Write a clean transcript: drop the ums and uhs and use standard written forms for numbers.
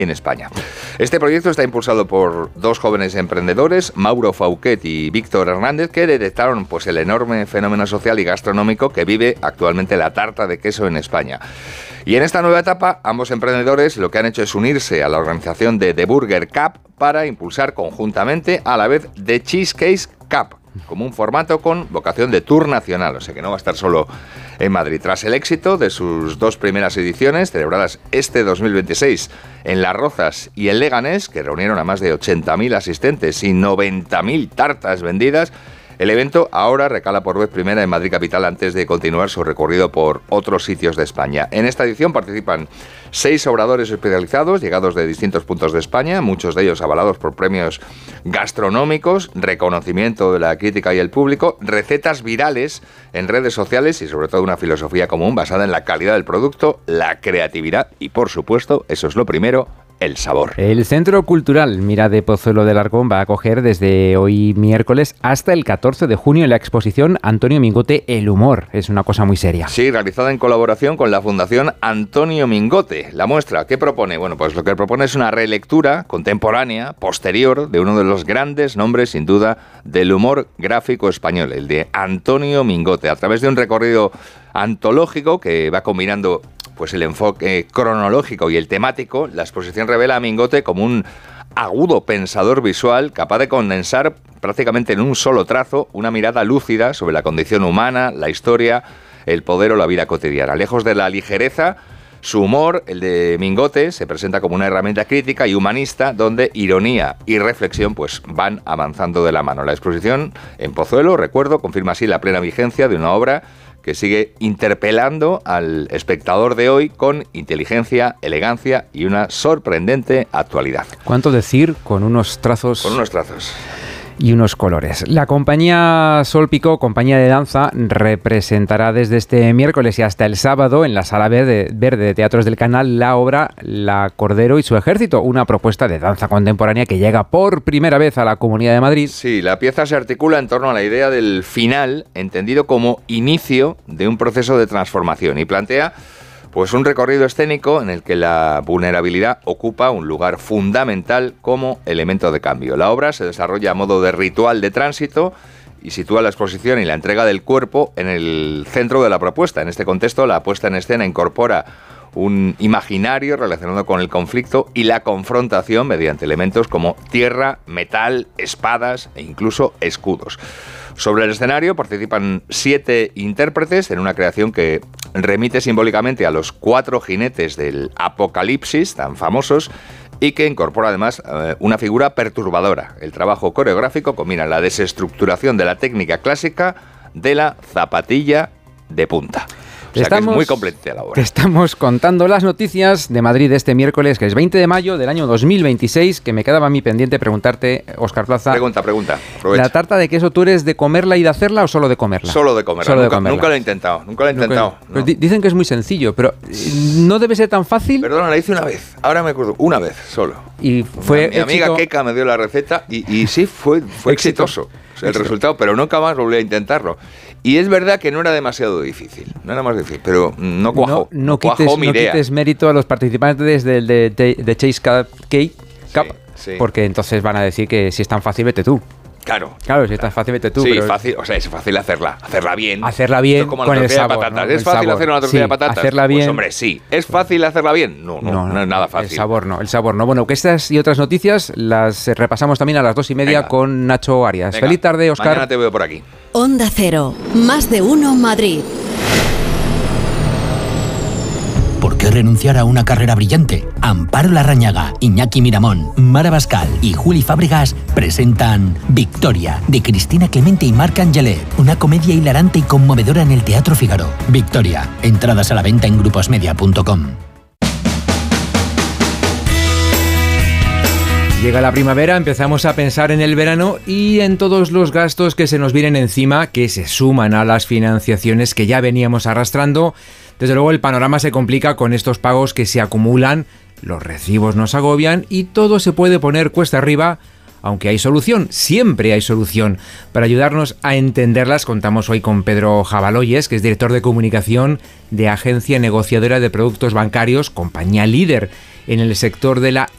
en España. Este proyecto está impulsado por dos jóvenes emprendedores, Mauro Fauquet y Víctor Hernández, que detectaron pues el enorme fenómeno social y gastronómico que vive actualmente la tarta de queso en España. Y en esta nueva etapa, ambos emprendedores lo que han hecho es unirse a la organización de The Burger Cup para impulsar conjuntamente a la vez The Cheesecake Cup, como un formato con vocación de tour nacional, o sea que no va a estar solo en Madrid. Tras el éxito de sus dos primeras ediciones, celebradas este 2026 en Las Rozas y en Leganés, que reunieron a más de 80.000 asistentes y 90.000 tartas vendidas, el evento ahora recala por vez primera en Madrid capital antes de continuar su recorrido por otros sitios de España. En esta edición participan 6 obradores especializados llegados de distintos puntos de España, muchos de ellos avalados por premios gastronómicos, reconocimiento de la crítica y el público, recetas virales en redes sociales y sobre todo una filosofía común basada en la calidad del producto, la creatividad y, por supuesto, eso es lo primero, el sabor. El Centro Cultural Mira de Pozuelo de Alarcón va a acoger desde hoy miércoles hasta el 14 de junio la exposición Antonio Mingote, El humor. Es una cosa muy seria. Sí, realizada en colaboración con la Fundación Antonio Mingote. La muestra, ¿qué propone? Bueno, pues lo que propone es una relectura contemporánea, posterior, de uno de los grandes nombres, sin duda, del humor gráfico español, el de Antonio Mingote, a través de un recorrido antológico que va combinando pues el enfoque cronológico y el temático. La exposición revela a Mingote como un agudo pensador visual capaz de condensar prácticamente en un solo trazo una mirada lúcida sobre la condición humana, la historia, el poder o la vida cotidiana. Lejos de la ligereza, su humor, el de Mingote, se presenta como una herramienta crítica y humanista donde ironía y reflexión pues van avanzando de la mano. La exposición en Pozuelo, recuerdo, confirma así la plena vigencia de una obra que sigue interpelando al espectador de hoy con inteligencia, elegancia y una sorprendente actualidad. ¿Cuánto decir con unos trazos? Con unos trazos. Y unos colores. La compañía Sol Picó, compañía de danza, representará desde este miércoles y hasta el sábado en la Sala Verde de Teatros del Canal la obra La Cordero y su Ejército, una propuesta de danza contemporánea que llega por primera vez a la Comunidad de Madrid. Sí, la pieza se articula en torno a la idea del final, entendido como inicio de un proceso de transformación, y plantea pues un recorrido escénico en el que la vulnerabilidad ocupa un lugar fundamental como elemento de cambio. La obra se desarrolla a modo de ritual de tránsito y sitúa la exposición y la entrega del cuerpo en el centro de la propuesta. En este contexto, la puesta en escena incorpora un imaginario relacionado con el conflicto y la confrontación mediante elementos como tierra, metal, espadas e incluso escudos. Sobre el escenario participan 7 intérpretes en una creación que remite simbólicamente a los 4 jinetes del Apocalipsis, tan famosos, y que incorpora además una figura perturbadora. El trabajo coreográfico combina la desestructuración de la técnica clásica de la zapatilla de punta. O sea, que es muy completa la obra. Te estamos contando las noticias de Madrid de este miércoles, que es 20 de mayo del año 2026, que me quedaba a mí pendiente preguntarte, Óscar Plaza. Pregunta. Aprovecha. ¿La tarta de queso tú eres de comerla y de hacerla o solo de comerla? Solo de comerla. Nunca lo he intentado. No. Pues dicen que es muy sencillo, pero no debe ser tan fácil. Perdona, la hice una vez. Ahora me acuerdo. Una vez solo. Y fue mi amiga Keka me dio la receta y sí, fue exitoso. O sea, el resultado, pero nunca más volví a intentarlo. Y es verdad que no era demasiado difícil, pero no cuajó. No quites mérito a los participantes de Chase Cup, sí. Porque entonces van a decir que si es tan fácil, vete tú. Claro, si es tan fácil, vete tú. Sí, pero fácil, o sea, es fácil hacerla bien. Hacerla bien como con el sabor. De patatas. ¿No? ¿Es fácil hacer una tortilla de patatas? Hacerla bien. Pues hombre, sí. ¿Es fácil hacerla bien? No es nada fácil. El sabor no. Bueno, que estas y otras noticias las repasamos también a las 2:30 con Nacho Arias. Venga. Feliz tarde, Óscar. Mañana te veo por aquí. Onda Cero, más de uno Madrid. ¿Por qué renunciar a una carrera brillante? Amparo Larrañaga, Iñaki Miramón, Mara Bascal y Juli Fábregas presentan Victoria, de Cristina Clemente y Marc Angelet, una comedia hilarante y conmovedora en el Teatro Fígaro. Victoria, entradas a la venta en gruposmedia.com. Llega la primavera, empezamos a pensar en el verano y en todos los gastos que se nos vienen encima, que se suman a las financiaciones que ya veníamos arrastrando. Desde luego el panorama se complica con estos pagos que se acumulan, los recibos nos agobian y todo se puede poner cuesta arriba, aunque hay solución, siempre hay solución. Para ayudarnos a entenderlas contamos hoy con Pedro Jabaloyes, que es director de comunicación de Agencia Negociadora de Productos Bancarios, compañía líder en el sector de la